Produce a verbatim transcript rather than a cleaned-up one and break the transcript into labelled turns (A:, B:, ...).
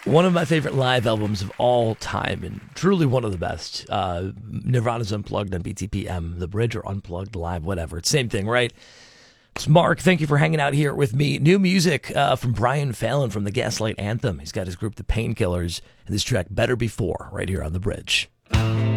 A: One of my favorite live albums of all time, and truly one of the best. Uh, Nirvana's Unplugged on B T P M, The Bridge, or Unplugged Live, whatever. It's same thing, right? It's Mark. Thank you for hanging out here with me. New music uh, from Brian Fallon from the Gaslight Anthem. He's got his group, The Painkillers, and this track, Better Before, right here on The Bridge.